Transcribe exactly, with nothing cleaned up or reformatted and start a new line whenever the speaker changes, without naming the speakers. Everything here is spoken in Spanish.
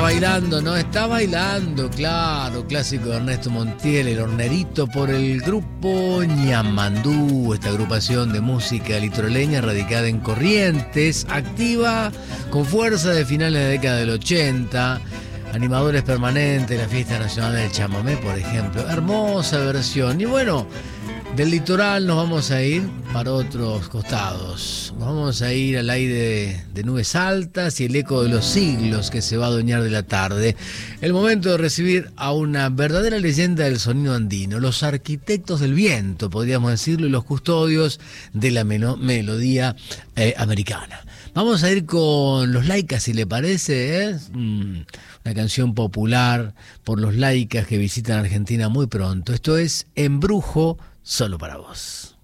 bailando, ¿no? Está bailando, claro. Clásico de Ernesto Montiel, El Hornerito, por el grupo Ñamandú, esta agrupación de música litroleña radicada en Corrientes, activa con fuerza de finales de la década del ochenta. Animadores permanentes, la Fiesta Nacional del Chamamé, por ejemplo. Hermosa versión. Y bueno, del litoral nos vamos a ir para otros costados. Nos vamos a ir al aire de nubes altas y el eco de los siglos que se va a adueñar de la tarde. El momento de recibir a una verdadera leyenda del sonido andino, los arquitectos del viento, podríamos decirlo, y los custodios de la melo- melodía eh, americana. Vamos a ir con los Laicas, si le parece, ¿eh? Mm, una canción popular por los Laicas que visitan Argentina muy pronto. Esto es Embrujo, solo para vos.